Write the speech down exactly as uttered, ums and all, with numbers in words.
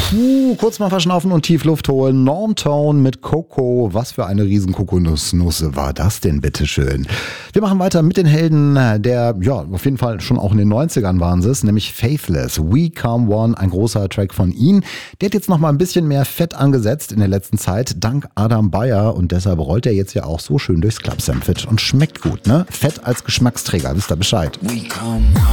Uh, kurz mal verschnaufen und tief Luft holen. Normtone mit Coco. Was für eine riesen Kokosnusse war das denn, bitteschön? Wir machen weiter mit den Helden der, ja, auf jeden Fall schon auch in den neunzigern waren sie es, nämlich Faithless. We Come One, ein großer Track von ihnen. Der hat jetzt noch mal ein bisschen mehr Fett angesetzt in der letzten Zeit, dank Adam Beyer. Und deshalb rollt er jetzt ja auch so schön durchs Club Sandwich und schmeckt gut, ne? Fett als Geschmacksträger, wisst ihr Bescheid. We come